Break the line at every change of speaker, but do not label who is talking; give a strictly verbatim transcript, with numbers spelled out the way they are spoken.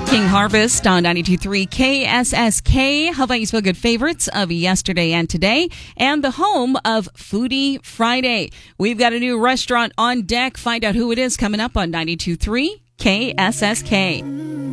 King Harvest on ninety-two point three K S S K, Hawaii's Feel Good favorites of yesterday and today, and the home of Foodie Friday. We've got a new restaurant on deck. Find out who it is coming up on ninety-two point three K S S K.